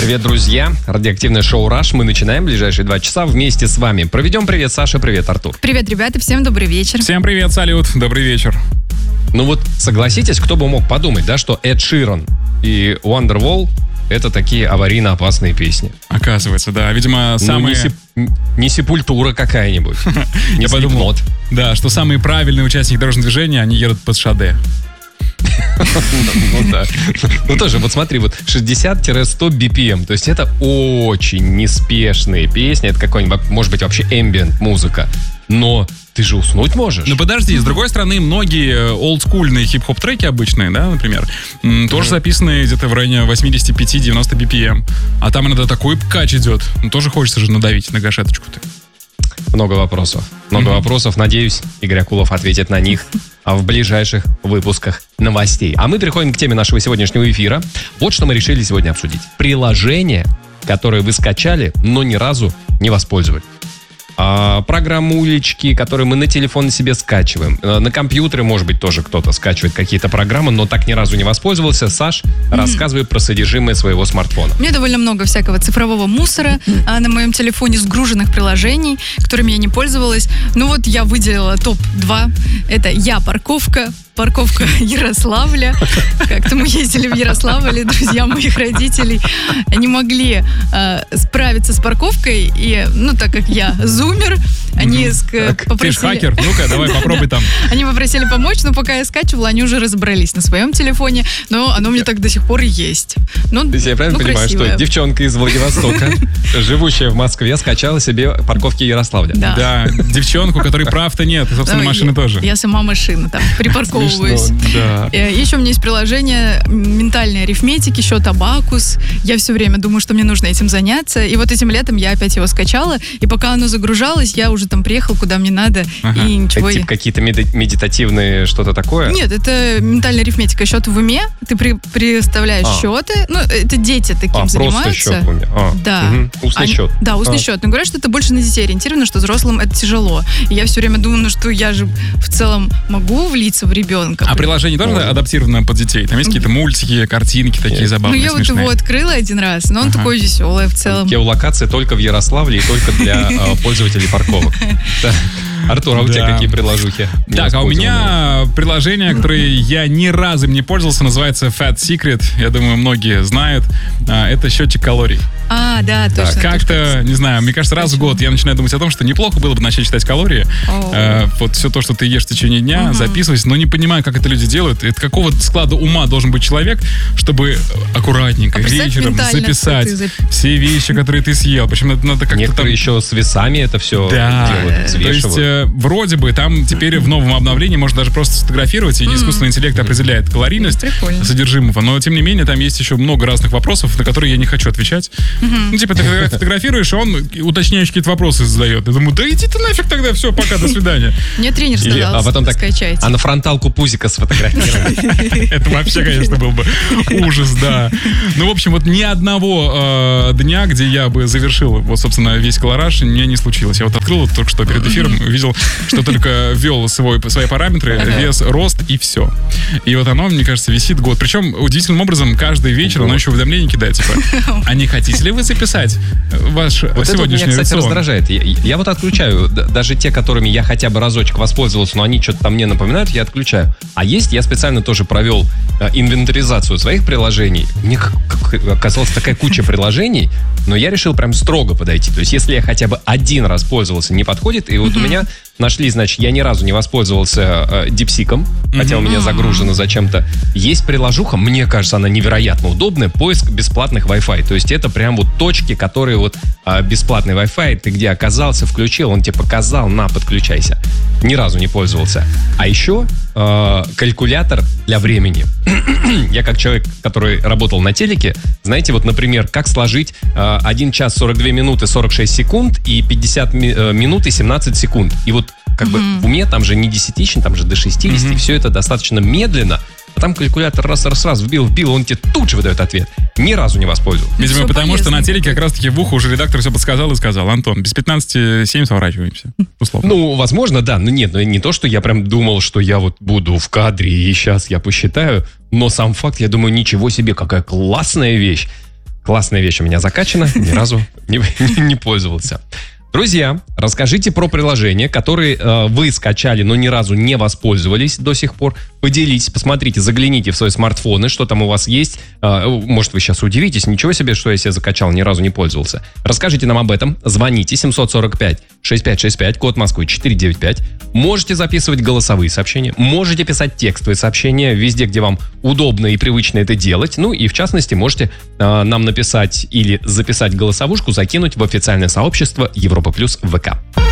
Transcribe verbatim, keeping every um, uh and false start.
Привет, друзья. Радиоактивное шоу «Раш». Мы начинаем ближайшие два часа вместе с вами. Проведем привет, Саша, привет, Артур. Привет, ребята, всем добрый вечер. Всем привет, салют, добрый вечер. Ну вот, согласитесь, кто бы мог подумать, да, что Эд Ширан и Wonderwall — это такие аварийно опасные песни. Оказывается, да. Видимо, самые... Ну, не, сеп... не Сепультура какая-нибудь. Не Я подумал, да, что самые правильные участники дорожного движения, они едут под Шаде. Ну да. Ну тоже, вот смотри, вот шестьдесят-сто би пи эм. То есть это очень неспешные песни. Это какой-нибудь, может быть, вообще ambient музыка. Но ты же уснуть можешь. Ну подожди, с другой стороны, многие олдскульные хип-хоп треки обычные, да, например, м, тоже записаны где-то в районе восемьдесят пять - девяносто би пи эм. А там иногда такой кач идет. Ну тоже хочется же надавить на гашеточку-то. Много вопросов. Много mm-hmm. вопросов. Надеюсь, Игорь Акулов ответит на них а в ближайших выпусках новостей. А мы переходим к теме нашего сегодняшнего эфира. Вот что мы решили сегодня обсудить. Приложение, которое вы скачали, но ни разу не воспользовались. А, программулечки, которые мы на телефон себе скачиваем. На компьютере, может быть, тоже кто-то скачивает какие-то программы, но так ни разу не воспользовался. Саш, mm-hmm. рассказывай про содержимое своего смартфона. У меня довольно много всякого цифрового мусора а, на моем телефоне, сгруженных приложений, которыми я не пользовалась. Ну вот я выделила топ два. Это «Я парковка», парковка Ярославля. Как-то мы ездили в Ярославле, друзья моих родителей. Они могли э, справиться с парковкой, и, ну, так как я зумер, они mm-hmm. ск- попросили... Ты ж хакер, ну-ка, давай попробуй там. Они попросили помочь, но пока я скачивала, они уже разобрались на своем телефоне, но оно мне так до сих пор и есть. Ну, то есть я правильно ну, понимаю, красивое. Что девчонка из Владивостока, живущая в Москве, скачала себе парковки Ярославля? Да. Да, девчонку, у которой прав-то нет, и, собственно, машины тоже. Я сама машина, там, припарковываюсь. Да. Еще у меня есть приложение ментальной арифметики, счет Абакус. Я все время думаю, что мне нужно этим заняться. И вот этим летом я опять его скачала. И пока оно загружалось, я уже там приехал, куда мне надо. Ага. И ничего. Это типа какие-то медитативные что-то такое? Нет, это ментальная арифметика. Счет в уме. Ты при, представляешь а. счеты. Ну, это дети таким а, занимаются. Просто счет в уме. А. Да. Угу. Устный Они, счет. Да, устный а. счет. Но говорят, что это больше на детей ориентировано, что взрослым это тяжело. И я все время думаю, ну что я же в целом могу влиться в ребенка. А приложение тоже Может. адаптировано под детей? Там есть какие-то мультики, картинки такие забавные, Ну, я смешные. вот его открыла один раз, но он ага. такой веселый в целом. Геолокация только в Ярославле и только для пользователей парковок. Артур, а у да. тебя какие приложухи? Так, а у меня приложение, которое я ни разу не пользовался, называется Fat Secret. Я думаю, многие знают. Это счетчик калорий. А, да, точно. Да, как-то, не знаю, мне кажется, раз в год я начинаю думать о том, что неплохо было бы начать считать калории. Э, вот все то, что ты ешь в течение дня, uh-huh. записывать, но не понимаю, как это люди делают. Это какого склада ума должен быть человек, чтобы аккуратненько, а вечером записать зап... все вещи, которые ты съел. Причем это надо как-то Некоторые там... еще с весами это все да. делают, взвешивают. То есть, э, вроде бы, там теперь в новом обновлении можно даже просто сфотографировать, и mm-hmm. искусственный интеллект определяет калорийность Прикольно. содержимого. Но, тем не менее, там есть еще много разных вопросов, на которые я не хочу отвечать. Mm-hmm. Ну, типа, ты фотографируешь, и он уточняющие какие-то вопросы задает. Я думаю, да иди ты нафиг тогда, все, пока, до свидания. Мне тренер сказал, а потом так, скачайте. А на фронталку пузика сфотографировать. Это вообще, конечно, был бы ужас, да. Ну, в общем, вот ни одного дня, где я бы завершил, вот, собственно, весь колораж, мне не случилось. Я вот открыл только что перед эфиром, увидел, что только ввел свой, свои параметры, вес, рост и все. И вот оно, мне кажется, висит год. Причем удивительным образом каждый вечер оно еще уведомление кидает, типа, а не хотите ли вы записать ваш вот сегодняшний это меня, кстати, рацион? раздражает. Я, я вот отключаю, даже те, которыми я хотя бы разочек воспользовался, но они что-то там мне напоминают, я отключаю. А есть, я специально тоже провел э, инвентаризацию своих приложений. Мне оказалась такая куча приложений, но я решил прям строго подойти. То есть, если я хотя бы один раз пользовался, не подходит, и вот mm-hmm. у меня нашли, значит, я ни разу не воспользовался э, дипсиком, mm-hmm. хотя у меня загружено зачем-то. Есть приложуха, мне кажется, она невероятно удобная, поиск бесплатных Wi-Fi. То есть это прям вот точки, которые вот э, бесплатный Wi-Fi, ты где оказался, включил, он тебе показал, на, подключайся. Ни разу не пользовался. А еще э, калькулятор для времени. Я как человек, который работал на телеке, знаете, вот, например, как сложить э, один час сорок две минуты сорок шесть секунд и пятьдесят ми- э, минут и семнадцать секунд. И вот как mm-hmm. бы в уме там же не десятичен, там же до шестидесяти, mm-hmm. все это достаточно медленно. А там калькулятор раз-раз-раз вбил, вбил, он тебе тут же выдает ответ. Ни разу не воспользовался. Видимо, все потому полезно. Что на телеке как раз-таки в ухо уже редактор все подсказал и сказал: Антон, без пятнадцати семь сворачиваемся. Условно. Ну, возможно, да. Но нет, но не то, что я прям думал, что я вот буду в кадре и сейчас я посчитаю. Но сам факт, я думаю, ничего себе, какая классная вещь. Классная вещь у меня закачана, ни разу не, не пользовался. Друзья, расскажите про приложения, которые э, вы скачали, но ни разу не воспользовались до сих пор. Поделитесь, посмотрите, загляните в свои смартфоны, что там у вас есть. Э, может, вы сейчас удивитесь, ничего себе, что я себе закачал, ни разу не пользовался. Расскажите нам об этом. Звоните семь сорок пять шестьдесят пять шестьдесят пять, код Москвы четыреста девяносто пять. Можете записывать голосовые сообщения, можете писать текстовые сообщения везде, где вам удобно и привычно это делать. Ну и в частности, можете э, нам написать или записать голосовушку, закинуть в официальное сообщество Европа Плюс ВК.